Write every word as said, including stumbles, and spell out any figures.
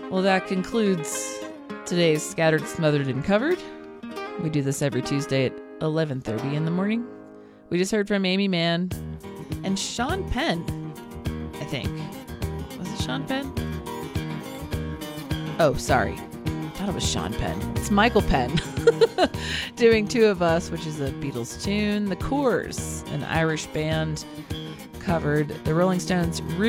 Well, that concludes today's Scattered, Smothered, and Covered. We do this every Tuesday at eleven thirty in the morning. We just heard from Aimee Mann and Sean Penn, I think. Was it Sean Penn? Oh, sorry. I thought it was Sean Penn. It's Michael Penn doing Two of Us, which is a Beatles tune. The Coors, an Irish band, covered the Rolling Stones'